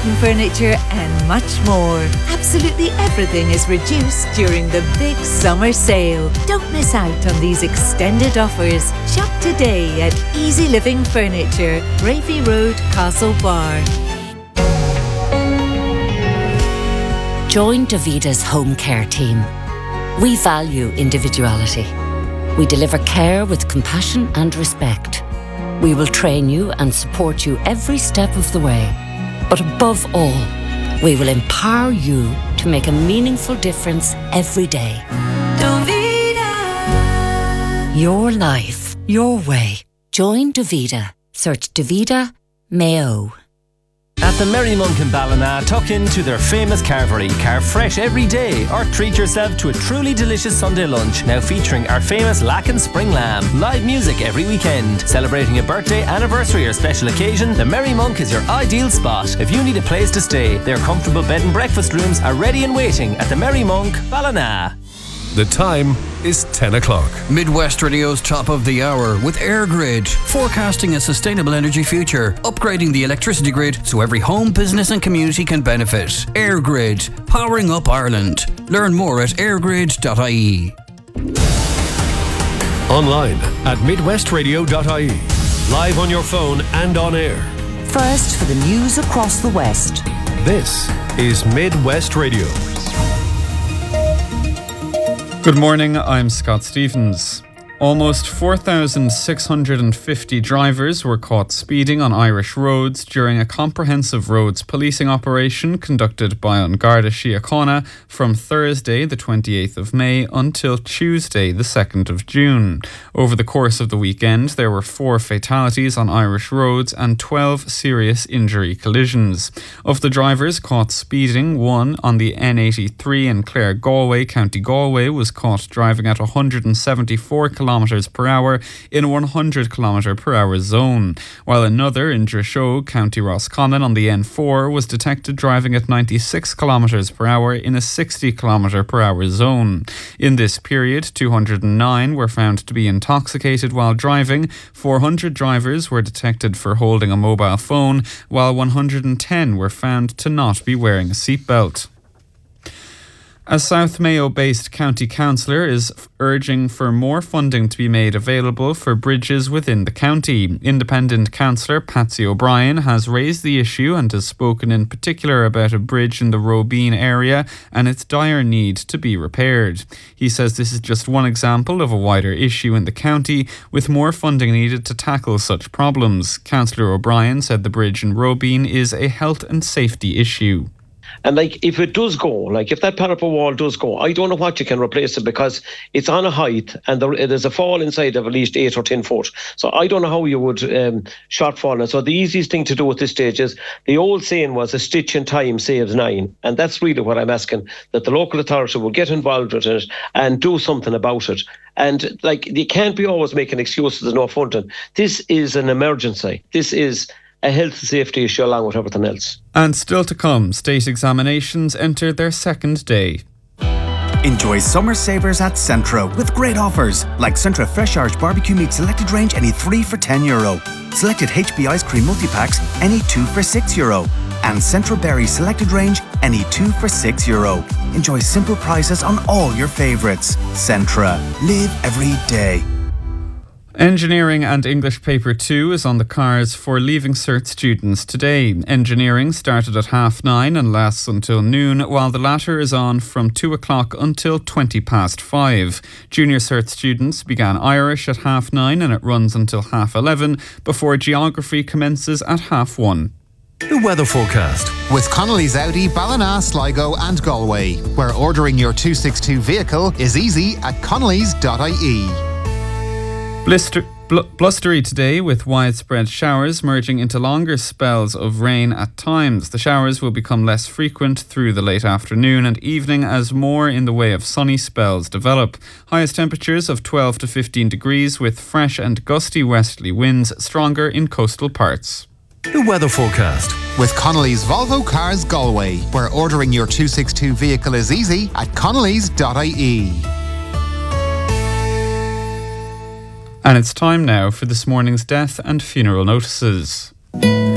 garden furniture and much more. Absolutely everything is reduced during the big summer sale. Don't miss out on these extended offers. Shop today at Easy Living Furniture, Raify Road, Castlebar. Join Davida's home care team. We value individuality. We deliver care with compassion and respect. We will train you and support you every step of the way. But above all, we will empower you to make a meaningful difference every day. Davida. Your life, your way. Join Davida. Search Davida Mayo. At the Merry Monk in Ballina, tuck into their famous carvery. Carve fresh every day or treat yourself to a truly delicious Sunday lunch, now featuring our famous Lacken Spring Lamb. Live music every weekend. Celebrating a birthday, anniversary or special occasion, the Merry Monk is your ideal spot. If you need a place to stay, their comfortable bed and breakfast rooms are ready and waiting at the Merry Monk, Ballina. The time is 10 o'clock. Midwest Radio's top of the hour with EirGrid, forecasting a sustainable energy future, upgrading the electricity grid so every home, business and community can benefit. EirGrid, powering up Ireland. Learn more at eirgrid.ie. Online at midwestradio.ie. Live on your phone and on air. First for the news across the West. This is Midwest Radio. Good morning, I'm Scott Stevens. Almost 4,650 drivers were caught speeding on Irish roads during a comprehensive roads policing operation conducted by An Garda Síochána from Thursday, the 28th of May, until Tuesday, the 2nd of June. Over the course of the weekend, there were 4 fatalities on Irish roads and 12 serious injury collisions. Of the drivers caught speeding, one on the N83 in Clare, Galway, County Galway, was caught driving at 174 kilometres per hour in a 100 km per hour zone, while another in Drishog, County Roscommon on the N4 was detected driving at 96 km per hour in a 60 km per hour zone. In this period, 209 were found to be intoxicated while driving, 400 drivers were detected for holding a mobile phone, while 110 were found to not be wearing a seatbelt. A South Mayo-based county councillor is urging for more funding to be made available for bridges within the county. Independent councillor Patsy O'Brien has raised the issue and has spoken in particular about a bridge in the Robeen area and its dire need to be repaired. He says this is just one example of a wider issue in the county, with more funding needed to tackle such problems. Councillor O'Brien said the bridge in Robeen is a health and safety issue. And if it does go, if that parapet wall does go, I don't know what you can replace it because it's on a height and there's a fall inside of at least 8 or 10 foot. So I don't know how you would shortfall it. So the easiest thing to do at this stage is, the old saying was a stitch in time saves 9. And that's really what I'm asking, that the local authority will get involved with it and do something about it. And you can't be always making excuses, there's no funding. This is an emergency. This is a health and safety issue along with everything else. And still to come, state examinations enter their second day. Enjoy summer savers at Centra with great offers like Centra Fresh Irish Barbecue Meat Selected Range, any 3 for €10. Selected HB Ice Cream Multi-Packs, any 2 for €6. And Centra Berry Selected Range, any 2 for €6. Enjoy simple prices on all your favourites. Centra. Live every day. Engineering and English Paper 2 is on the cards for Leaving Cert students today. Engineering started at 9:30 and lasts until noon, while the latter is on from 2 o'clock until 5:20. Junior Cert students began Irish at 9:30 and it runs until 11:30 before Geography commences at 1:30. The weather forecast with Connolly's Audi, Ballina, Sligo and Galway, where ordering your 262 vehicle is easy at connolly's.ie. Blustery today with widespread showers merging into longer spells of rain at times. The showers will become less frequent through the late afternoon and evening as more in the way of sunny spells develop. Highest temperatures of 12 to 15 degrees with fresh and gusty westerly winds, stronger in coastal parts. The weather forecast with Connolly's Volvo Cars Galway, where ordering your 262 vehicle is easy at connolly's.ie. And it's time now for this morning's death and funeral notices.